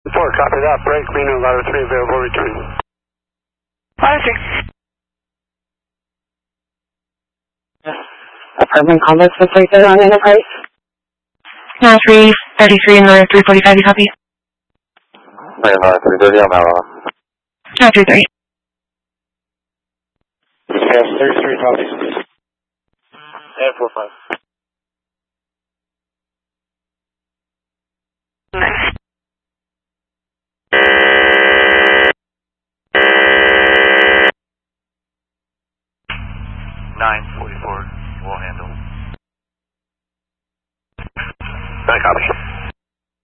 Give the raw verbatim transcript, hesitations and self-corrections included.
four, copy that. Break, Reno, ladder three available, return. Ladder three. Apartment complex was right there on Enterprise. Now three thirty-three and ladder three forty-five, you copy? Right, ladder three thirty on Malala. Now three thirty. Yes, thirty-three copies. And four five.